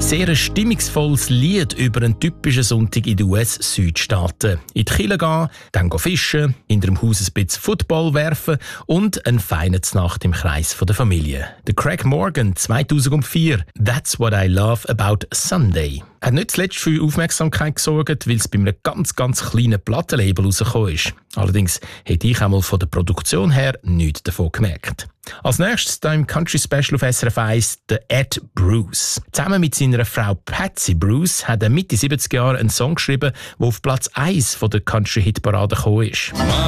Sehr ein stimmungsvolles Lied über einen typischen Sonntag in den US-Südstaaten. In die Kirche gehen, dann fischen, hinter dem Haus ein bisschen Football werfen und eine feine Nacht im Kreis der Familie. Der Craig Morgan, 2004, «That's what I love about Sunday». Hat nicht zuletzt für Aufmerksamkeit gesorgt, weil es bei einem ganz, ganz kleinen Plattenlabel rausgekommen ist. Allerdings hätte ich einmal von der Produktion her nichts davon gemerkt. Als nächstes hier im Country Special auf SRF 1 der Ed Bruce. Zusammen mit seiner Frau Patsy Bruce hat er Mitte 70er Jahre einen Song geschrieben, der auf Platz 1 der Country-Hitparade gekommen ist.